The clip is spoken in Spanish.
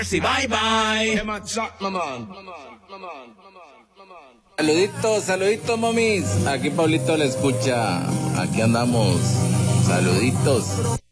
Sí, bye bye. Saluditos, saluditos, momis. Aquí Pablito la escucha. Aquí andamos. Saluditos.